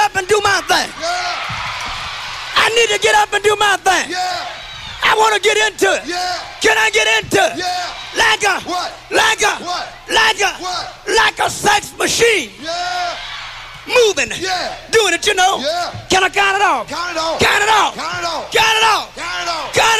up and do my thing. I need to get up and do my thing. I want to get into it. Can I get into it? Like a sex machine. Moving. Doing it, you know. Can I count it off? Count it off. Count it off. Count it off. Count it off. Count it